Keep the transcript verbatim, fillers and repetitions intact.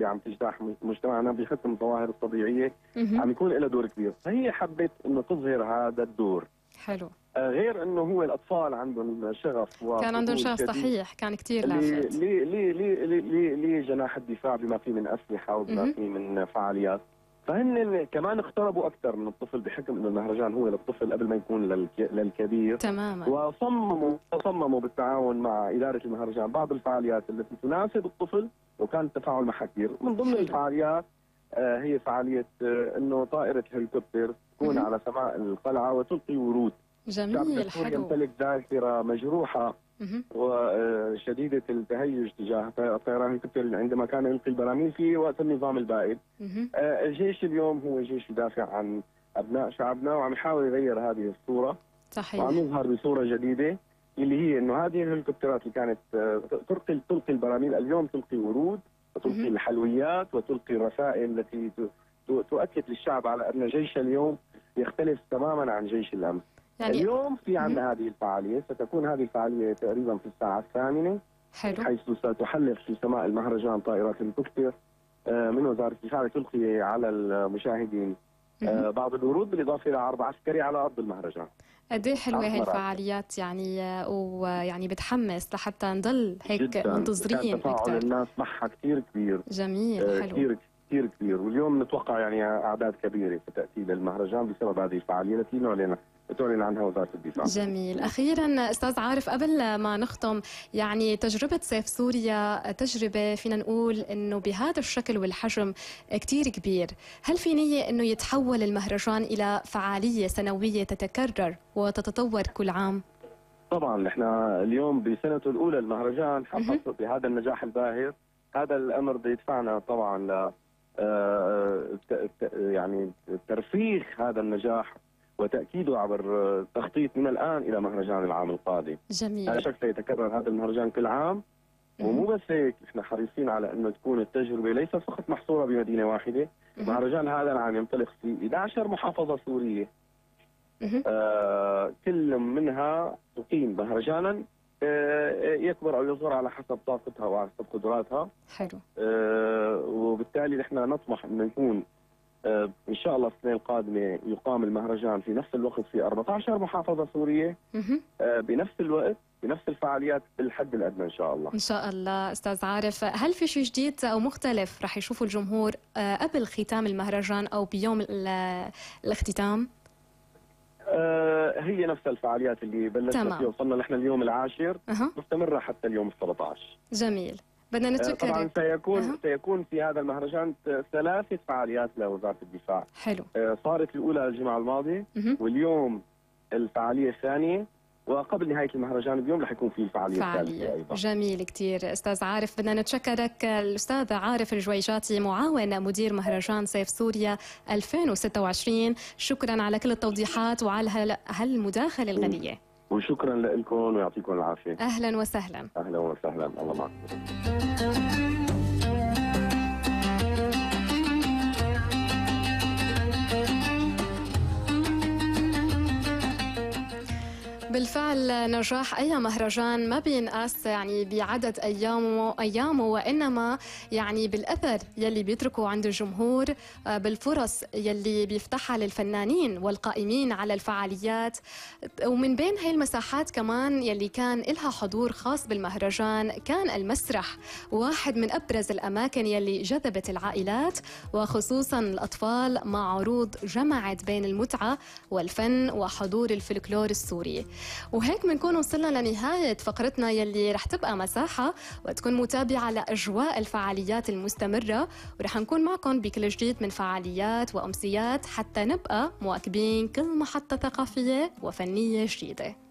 اللي عم تجتاح مجتمعنا بحكم الظواهر الطبيعيه عم يكون لها دور كبير، فهي حبت انه تظهر هذا الدور. حلو. آه غير انه هو الاطفال عندهم شغف، كان عندهم شغف صحيح، كان كثير لافت. ليه ليه ليه ليه ليه جناح الدفاع بما فيه من اسلحه وبما فيه من فعاليات، فهن كمان اقتربوا اكثر من الطفل بحكم انه المهرجان هو للطفل قبل ما يكون للكبير تماما. وصمموا صمموا بالتعاون مع اداره المهرجان بعض الفعاليات التي تناسب الطفل، وكان التفاعل معها كثير. من ضمن الفعاليات آه هي فعاليه آه انه طائره هليكوبتر تكون على سماء القلعه وتلقي ورود. جميل. حلو. يمتلك ذاكره مجروحه وشديدة التهيج تجاه طيران الهليكوبتر عندما كان يلقي البراميل في وقت النظام البائد. آه الجيش اليوم هو جيش يدافع عن أبناء شعبنا وعم يحاول يغير هذه الصورة. صحيح. وعم يظهر بصورة جديدة اللي هي إنه هذه الهليكوبترات اللي كانت آه تلقي تلقي البراميل اليوم تلقي ورود وتلقي الحلويات وتلقي الرسائل التي تؤكد للشعب على أن جيش اليوم يختلف تماما عن جيش الأمس. يعني اليوم في عندنا هذه الفعالية، ستكون هذه الفعالية تقريبا في الساعة الثامنة. حلو. حيث ستحلق في سماء المهرجان طائرات هليكوبتر من وزارة الدفاع لتلقي على المشاهدين بعض الورود بالإضافة إلى عرض عسكري على أرض المهرجان. قد ايه حلوة هي الفعاليات يعني، ويعني بتحمس لحتى نضل هيك جداً. منتظرين تفاعل أكثر. الناس معها كثير كبير. جميل. حلو. كثير كثير كبير، واليوم نتوقع يعني أعداد كبيرة ستأتي للمهرجان بسبب هذه الفعالية التي نعلن تعلن عنها وزارة الدفاع. جميل. أخيرا أستاذ عارف قبل ما نختم، يعني تجربة سيف سوريا تجربة فينا نقول أنه بهذا الشكل والحجم كتير كبير، هل في نية أنه يتحول المهرجان إلى فعالية سنوية تتكرر وتتطور كل عام؟ طبعا نحن اليوم بسنته الأولى المهرجان حقق بهذا النجاح الباهر. هذا الأمر بيدفعنا طبعا ل يعني ترفيخ هذا النجاح وتأكيده عبر تخطيط من الآن إلى مهرجان العام القادم. جميل. على شك سيتكرر هذا المهرجان كل عام. ومو بس هيك، احنا حريصين على انه تكون التجربة ليست فقط محصورة بمدينة واحدة. مهرجان هذا العام ينطلق في إحدى عشرة محافظة سورية. آه كل منها تقيم مهرجانا آه يكبر او يصغر على حسب طاقتها وعلى حسب قدراتها. حلو. آه وبالتالي نحن نطمح انه يكون آه ان شاء الله السنه القادمه يقام المهرجان في نفس الوقت في أربعة عشر محافظه سوريه آه بنفس الوقت بنفس الفعاليات بالحد الادنى ان شاء الله. ان شاء الله. استاذ عارف، هل في شيء جديد او مختلف رح يشوفوا الجمهور آه قبل ختام المهرجان او بيوم الاختتام؟ آه هي نفس الفعاليات اللي بلشنا فيها، وصلنا نحن اليوم العاشر أه. مستمره حتى اليوم السبعة عشر. جميل. بدنا نتشكرك. طبعا سيكون أه. سيكون في هذا المهرجان ثلاثه فعاليات لوزاره الدفاع. حلو. آه صارت الاولى الجمعه الماضيه أه. واليوم الفعاليه الثانيه، وقبل نهايه المهرجان بيوم رح يكون في الفعاليه الثالثه ايضا. جميل كثير. استاذ عارف، بدنا نتشكرك الاستاذ عارف الجويجاتي معاون مدير مهرجان سيف سوريا ألفين وستة وعشرين، شكرا على كل التوضيحات وعلى هالمداخله الغنيه. وشكرا لكم ويعطيكم العافيه. اهلا وسهلا. اهلا وسهلا، الله معكم. بالفعل نجاح أي مهرجان ما بينقاس يعني بعدد أيامه أيامه وإنما يعني بالأثر يلي بيتركه عند الجمهور، بالفرص يلي بيفتحها للفنانين والقائمين على الفعاليات. ومن بين هاي المساحات كمان يلي كان إلها حضور خاص بالمهرجان كان المسرح، واحد من أبرز الأماكن يلي جذبت العائلات وخصوصا الأطفال، مع عروض جمعت بين المتعة والفن وحضور الفلكلور السوري. وهيك بنكون وصلنا لنهاية فقرتنا يلي رح تبقى مساحة وتكون متابعة لأجواء الفعاليات المستمرة، ورح نكون معكم بكل جديد من فعاليات وأمسيات حتى نبقى مواكبين كل محطة ثقافية وفنية جديدة.